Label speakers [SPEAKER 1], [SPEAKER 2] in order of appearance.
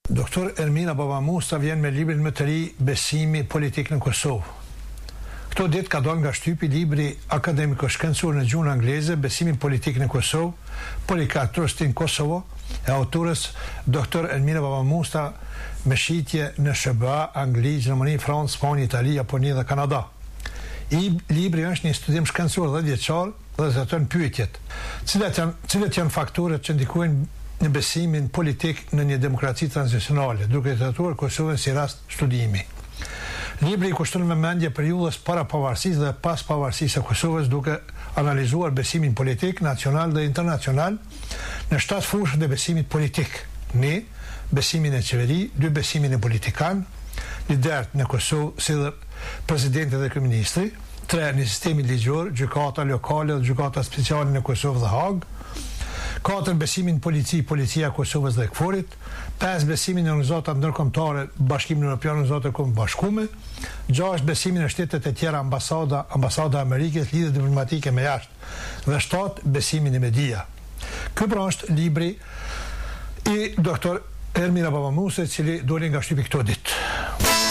[SPEAKER 1] Doktor Ermina Babamusta vjen me librin më të ri Besimi politik në Kosovë. Këto ditë ka dalë nga shtypi libri akademiko-shkencor në gjuhën angleze Besimi politik në Kosovë, Policat Trust in Kosovo, e autorës Dr. Ermina Babamusta me shitje në SBA, Angli, Gjermani, Francë, Spanjë, Itali, Japoni dhe Kanada. Libri është një studim shkencor 10 vjeçar dhe zëton pyetjet. Cilat janë faktorët që ndikojnë në besimin politik në një demokraci tranzicionale, duke trajtuar Kosovën si rast studimi. Libri i kushton vëmendje periudhës para pavarësisë dhe pas pavarësisë së Kosovës, duke analizuar besimin politik nacional dhe internacional në 7 fushë të besimit politik. 1. Besimin e qeveri, 2. Besimin e politikan, liderët në Kosovë si dhe presidenti dhe kryeministri, 3. Në sistemin ligjor, gjykata lokale dhe gjykata speciale në Kosovë dhe Hagë, 4. Besimin policia Kosovës dhe KFOR-it, 5. Besimin e organizatat ndërkombëtare, Bashkimin Evropian, organizatat e bashkuara, 6. Besimin e shtetet e tjera, ambasada e Amerikës, lidhje diplomatike me jashtë, dhe 7. Besimin e media. Ky pra është libri i Dr. Ermina Babamusa, i cili doli nga shtypi këto ditë.